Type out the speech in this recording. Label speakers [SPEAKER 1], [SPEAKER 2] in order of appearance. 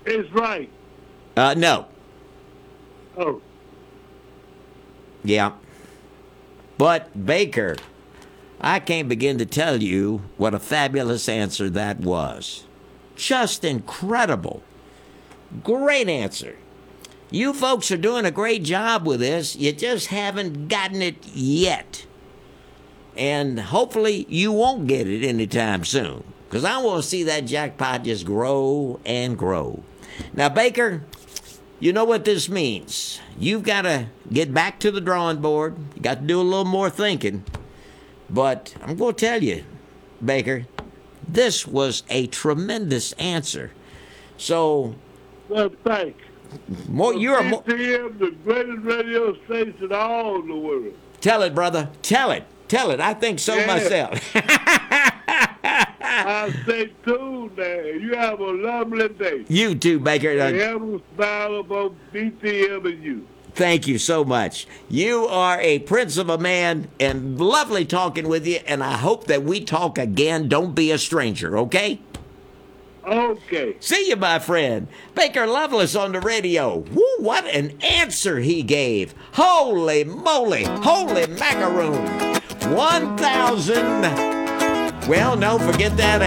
[SPEAKER 1] It's right.
[SPEAKER 2] No.
[SPEAKER 1] Oh,
[SPEAKER 2] Yeah. But, Baker, I can't begin to tell you what a fabulous answer that was. Just incredible. Great answer. You folks are doing a great job with this. You just haven't gotten it yet. And hopefully you won't get it anytime soon. Because I want to see that jackpot just grow and grow. Now, Baker, you know what this means. You've got to get back to the drawing board. You got to do a little more thinking. But I'm going to tell you, Baker, this was a tremendous answer. So,
[SPEAKER 1] well, thanks.
[SPEAKER 2] you're a more.
[SPEAKER 1] BTM, the greatest radio station all in the world.
[SPEAKER 2] Tell it, brother. Tell it. Tell it. I think so myself.
[SPEAKER 1] I say too, man. You have a lovely day.
[SPEAKER 2] You too, Baker.
[SPEAKER 1] Have a smile about BTM and you.
[SPEAKER 2] Thank you so much. You are a prince of a man, and lovely talking with you, and I hope that we talk again. Don't be a stranger, okay?
[SPEAKER 1] Okay.
[SPEAKER 2] See you, my friend. Baker Loveless on the radio. Woo, what an answer he gave. Holy moly. Holy macaroon. 1,000. Well, no, forget that